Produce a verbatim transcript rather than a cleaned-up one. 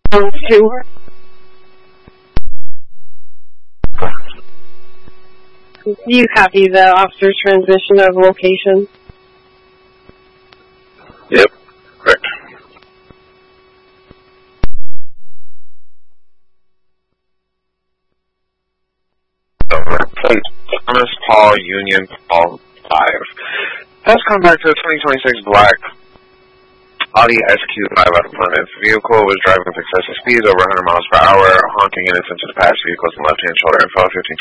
to her. You copy the officer's transmission of location? Yep, correct. Plate Thomas Paul Union Paul five. Has contact to a twenty twenty-six black Audi S Q five out of Plymouth. Vehicle was driving with excessive speeds over one hundred miles per hour, honking innocent to the past vehicles in the left-hand shoulder and fell fifteen